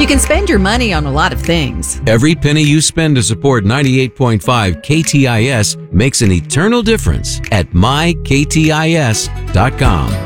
You can spend your money on a lot of things. Every penny you spend to support 98.5 KTIS makes an eternal difference at myktis.com.